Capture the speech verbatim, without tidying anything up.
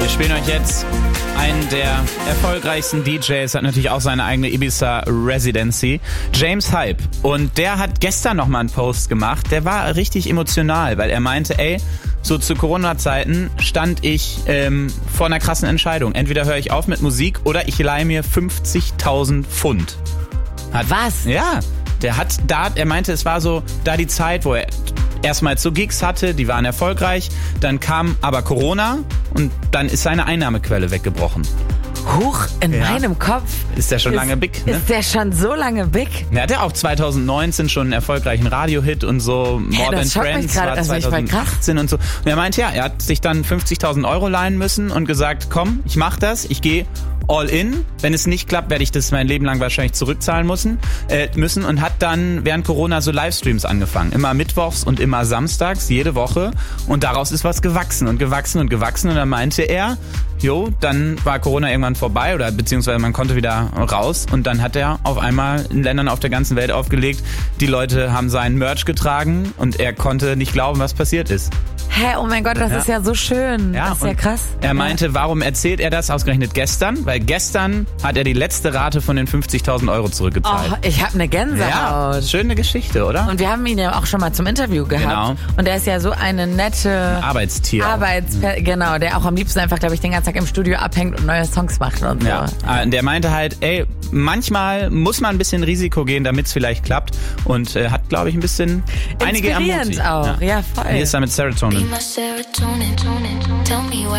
Wir spielen euch jetzt einen der erfolgreichsten D Js, hat natürlich auch seine eigene Ibiza Residency, James Hype. Und der hat gestern nochmal einen Post gemacht, der war richtig emotional, weil er meinte, ey, so zu Corona-Zeiten stand ich ähm, vor einer krassen Entscheidung. Entweder höre ich auf mit Musik oder ich leihe mir fünfzigtausend Pfund. Hat, Was? Ja, der hat da, er meinte, es war so da die Zeit, wo er erstmals so Gigs hatte, die waren erfolgreich, dann kam aber Corona und dann ist seine Einnahmequelle weggebrochen. Huch, in Ja. meinem Kopf. Ist der schon ist, lange big, ne? Ist der schon so lange big? Er hatte auch zwanzig neunzehn schon einen erfolgreichen Radiohit und so. More das Than schockt mich Friends grad, war also ich war zwanzig achtzehn und so. Und er meinte, ja, er hat sich dann fünfzigtausend Euro leihen müssen und gesagt, komm, ich mach das, ich gehe all in. Wenn es nicht klappt, werde ich das mein Leben lang wahrscheinlich zurückzahlen müssen. Äh, müssen und hat dann während Corona so Livestreams angefangen. Immer mittwochs und immer samstags, jede Woche. Und daraus ist was gewachsen und gewachsen und gewachsen. Und dann meinte er, jo, dann war Corona irgendwann vorbei oder beziehungsweise man konnte wieder raus. Und dann hat er auf einmal in Ländern auf der ganzen Welt aufgelegt. Die Leute haben seinen Merch getragen und er konnte nicht glauben, was passiert ist. Hä, oh mein Gott, das Ja. ist ja so schön. Ja, das ist ja und krass. Er meinte, warum erzählt er das ausgerechnet gestern? Weil gestern hat er die letzte Rate von den fünfzigtausend Euro zurückgezahlt. Oh, ich habe eine Gänsehaut. Ja, schöne Geschichte, oder? Und wir haben ihn ja auch schon mal zum Interview gehabt. Genau. Und er ist ja so eine nette Arbeitstier. Arbeits... Genau, der auch am liebsten einfach, glaube ich, den ganzen Tag im Studio abhängt und neue Songs macht und so. Ja, äh, der meinte halt, ey, manchmal muss man ein bisschen Risiko gehen, damit es vielleicht klappt. Und äh, hat, glaube ich, ein bisschen einige Inspirierend ermutigt. auch, ja, voll. Hier ist er mit Serotonin. Be my serotonin. Tell me why.